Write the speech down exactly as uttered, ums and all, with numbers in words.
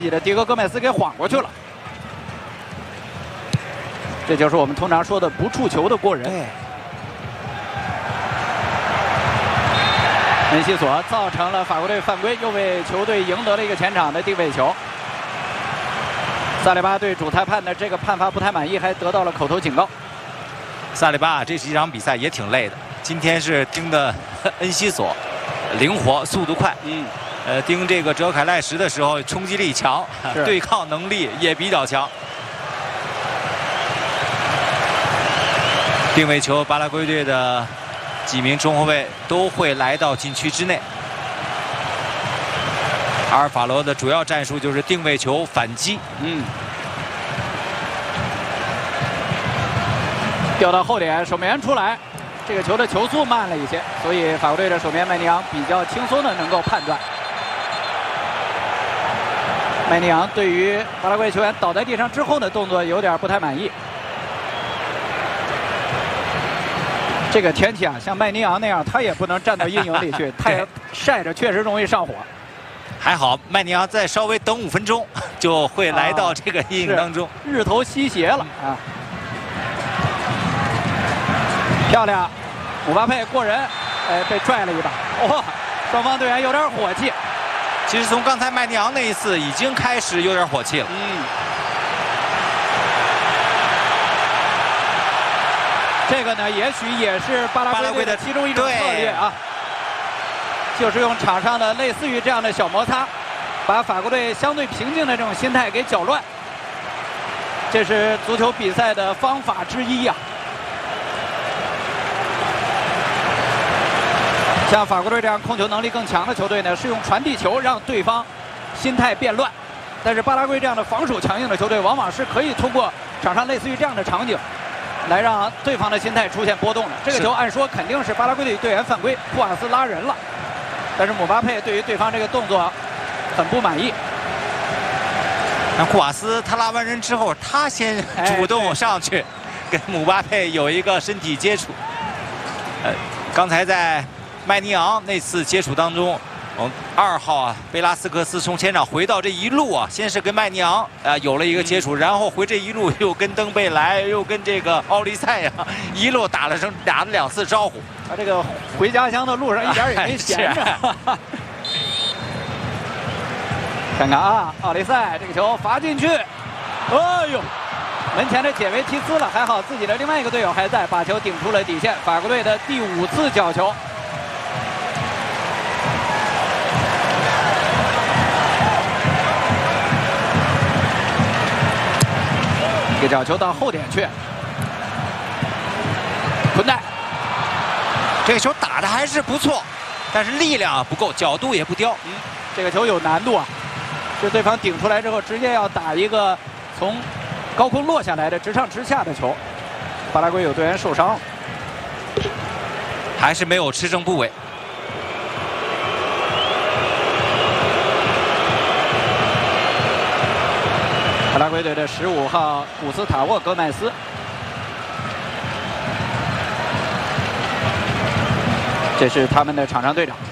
自己的迪戈·戈麦斯给晃过去了。这就是我们通常说的不触球的过人。 对。 恩西索造成了法国队犯规，又为球队赢得了一个前场的定位球。萨利巴对主裁判的这个判罚不太满意，还得到了口头警告。 萨利巴这是一场比赛也挺累的，今天是盯的恩西索，灵活，速度快。 嗯。 呃，盯这个哲凯赖什的时候，冲击力强，对抗能力也比较强。定位球，巴拉圭队的几名中后卫都会来到禁区之内。阿尔法罗的主要战术就是定位球反击。 嗯。掉到后点，守门员出来，这个球的球速慢了一些，所以法国队的守门员麦尼昂比较轻松的能够判断。 麦尼昂对于巴拉圭球员倒在地上之后的动作有点不太满意。这个天气啊，像麦尼昂那样，他也不能站到阴影里去，太阳晒着确实容易上火。 还好麦尼昂再稍微等五分钟，就会来到这个阴影当中。 啊、日头西斜了啊！漂亮，姆巴佩过人，哎，被拽了一把。哦，双方队员有点火气。 其实从刚才麦尼昂那一次已经开始有点火气了。 嗯，这个呢，也许也是巴拉圭队的其中一种策略啊，就是用场上的类似于这样的小摩擦，把法国队相对平静的这种心态给搅乱。这是足球比赛的方法之一呀、啊。 像法国队这样控球能力更强的球队呢，是用传递球让对方心态变乱；但是巴拉圭这样的防守强硬的球队，往往是可以通过场上类似于这样的场景，来让对方的心态出现波动的。这个球按说肯定是巴拉圭队队员犯规，库瓦斯拉人了，但是姆巴佩对于对方这个动作很不满意。 那库瓦斯他拉完人之后，他先主动上去，跟姆巴佩有一个身体接触。呃，刚才在 麦尼昂那次接触当中，嗯，二号啊，贝拉斯克斯从前场回到这一路啊，先是跟麦尼昂啊、呃、有了一个接触，然后回这一路又跟登贝莱，又跟这个奥利塞呀、啊，一路打了声打了两次招呼。 他这个回家乡的路上一点也没闲着。哎、看看啊，奥利塞这个球罚进去，哎呦！ 门前的解围提斯了，还好自己的另外一个队友还在，把球顶出了底线。法国队的第五次角球，这个角球到后点去，坤代， 这个球打的还是不错，但是力量不够，角度也不刁。 嗯，这个球有难度啊，是对方顶出来之后，直接要打一个从 高空落下来的直上直下的球，巴拉圭有队员受伤了， 还是没有持正部位。 巴拉圭队的十五号古斯塔沃·戈麦斯，这是他们的场上队长。